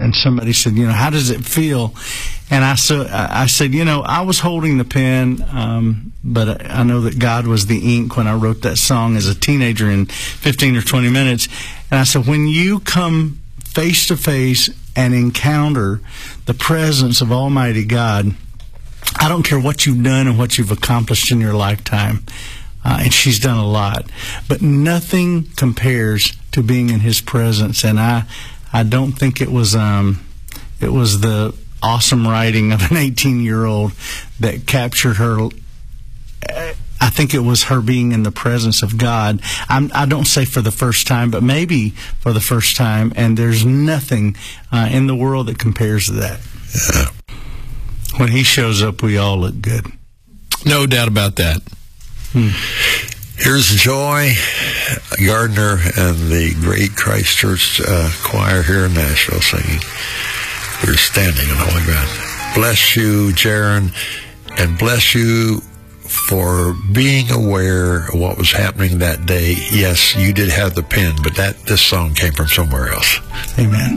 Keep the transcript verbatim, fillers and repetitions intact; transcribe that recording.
and somebody said, you know, how does it feel? And I, so, I said, you know, I was holding the pen, um, but I know that God was the ink when I wrote that song as a teenager in fifteen or twenty minutes. And I said, when you come face to face and encounter the presence of Almighty God, I don't care what you've done and what you've accomplished in your lifetime, uh, and she's done a lot, but nothing compares to being in His presence. And I, I don't think it was, um, it was the awesome writing of an eighteen-year-old that captured her. I think it was her being in the presence of God. I'm, I don't say for the first time, but maybe for the first time. And there's nothing uh, in the world that compares to that. Yeah. When He shows up, we all look good. No doubt about that. Hmm. Here's Joy Gardner and the great Christ Church uh, choir here in Nashville singing, "We're Standing on Holy Ground." Bless you, Jaron, and bless you for being aware of what was happening that day. Yes, you did have the pen, but that this song came from somewhere else. Amen.